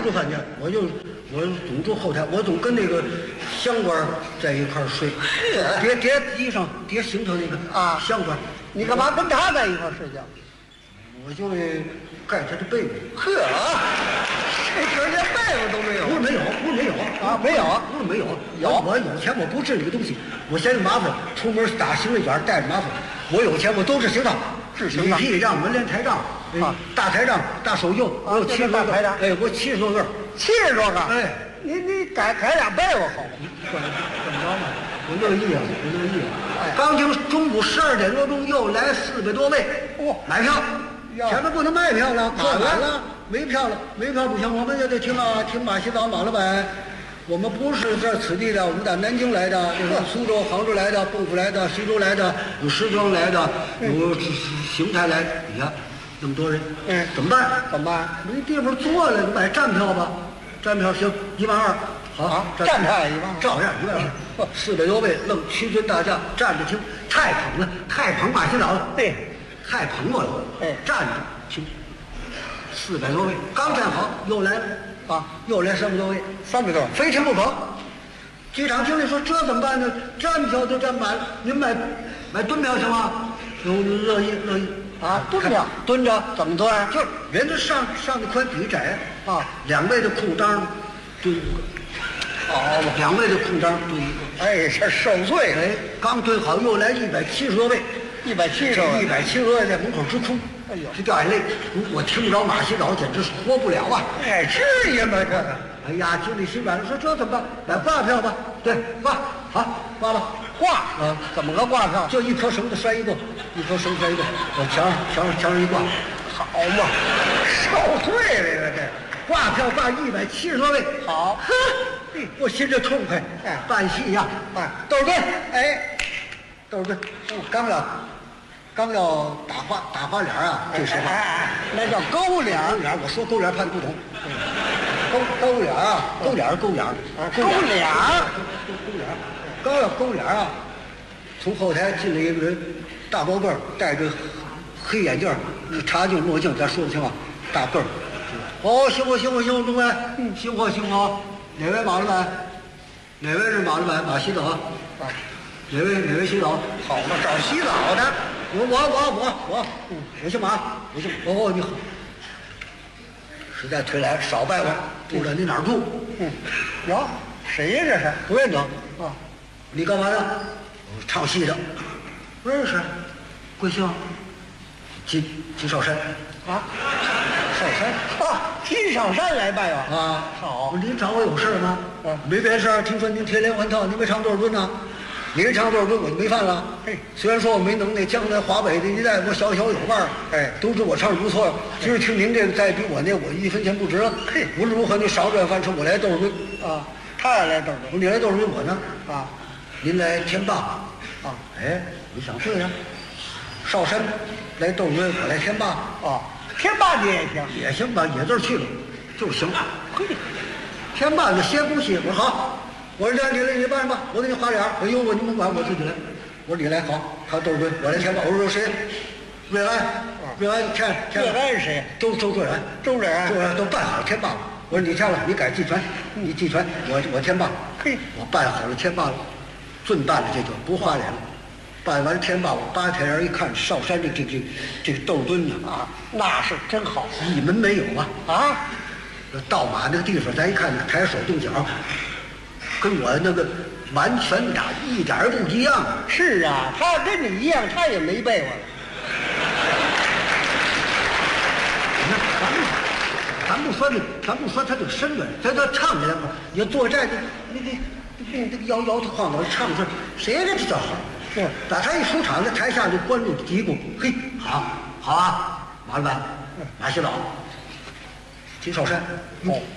住饭店，我总住后台，我总跟那个香官在一块儿睡，叠衣裳叠行头那个啊香官， 你干嘛跟他在一块儿睡觉？ 我就盖他的被子。 呵，这时候连被子都没有。 不是没有啊，没有， 不是没有， 有我有钱我不治这个东西，我嫌麻烦，出门打行李卷带着麻烦。我有钱我都治行当， 治行当礼屁账、门帘台账啊， 大台账、大手袖，我有70多个大台账哎，我70多个。 70多个。 哎， 你改俩被子好吗？ 怎么着呢？我乐意啊，我乐意啊！ 哎刚听中午12点多钟又来400多位， 哇买票， 呀前面不能卖票了， 满了客满了，没票了，没票不行，我们也得听啊，听马洗澡马老板。我们不是这此地的，我们在南京来的，有苏州、杭州来的，蚌埠来的，徐州来的，有石庄来的，有邢台来的。你看那么多人，怎么办？ 怎么办？ 没地方坐了，买站票吧。站票行，12000，好啊，站票也12000， 照样120，400多位，愣屈尊大驾站着听，太捧了，太捧马洗澡了， 对， 太捧我了， 哎站着听，400多位，刚站好又来了， 啊， 又来300多位 ，300多， 非听不可。机场经理说这怎么办呢？站票都站满了，您买蹲票行吗？有乐意啊，蹲票， 蹲着怎么蹲？ 就是人家上的宽比窄啊 ，2位的空当蹲一个， 好嘛 2位的空当蹲一个。 哎，这受罪了， 哎，刚蹲好又来170多位 ，170多位， 170多位在门口直哭， 哎呦直掉眼泪。我听不着马洗澡，简直是活不了啊！ 哎，至于吗？这个哎呀，经理心软了，说这怎么办？买挂票吧。对，挂，好，挂吧。 挂啊， 怎么个挂票？ 就一颗绳子拴一个，一颗绳子拴一个，往墙上一挂。 好嘛，受罪了这挂票挂170多位， 好， 哼，我心里痛快。 哎办戏呀， 哎窦尔敦， 哎， 窦尔敦，刚要打花脸啊，这时候。 那叫勾脸勾脸，我说勾脸判不同。勾脸啊，勾脸， 勾脸勾脸，刚要勾脸啊，从后台进来一个人，大高个儿，戴着黑眼镜，茶镜墨镜，咱说的清啊，大个儿。哦，辛苦，中委，辛苦。哪位马老板？哪位是马老板？马洗澡啊？哪位洗澡？ 好嘛，找洗澡的， 我姓马，哦，你好。实在忒来，少拜我，不知道你哪儿住？ 哟，谁呀这是？ 不认得。 啊， 你干嘛的？唱戏的。不认识。贵姓？金少山。 啊，上山啊，金上山来拜访啊， 好， 您找我有事吗？没别的事儿。听说您贴连环套，您没唱多少吨呢？你没唱多少吨，我就没犯了。 嘿， 虽然说我没能耐，将来华北的一带我小有腕儿。 哎， 都知道我唱的不错。今儿听您这个再比我那，我1分钱不值了。 嘿， 无论如何，你少赚饭吃，我来窦尔敦。 啊，他也来窦尔敦。 我说你来窦尔敦，我呢？ 啊， 您来天霸。 啊， 哎，你想对呀。少山来窦尔敦，我来天霸。 啊，天霸你也行， 也行吧，野字去了就行。嘿，天霸就歇不歇？我说好，我说你办吧，我给你花脸。我说我你甭管，我自己来。我说你来好，他窦尔敦，我来天霸。我说谁？瑞安，瑞安， 这安是谁？ 周瑞安， 周瑞安都办好了天霸了。我说你签了，你改季传，你季传，我天霸。 嘿， 我办好了天霸了，准办了这就不花脸了。办完天霸，我扒开人一看，少山这窦尔敦呢啊，那是真好一门没有啊！ 啊， 倒马那个地方，咱一看抬手动脚，跟我那个完全一点儿不一样。 是啊，他跟你一样，他也没被窝了。 咱不说他这个身段，咱唱起来嘛，你坐这你摇头晃脑唱出来，谁这叫好？ 是， 打他一出场，那台下就观众嘀咕：“嘿，好啊，马老板，马洗澡，金少山，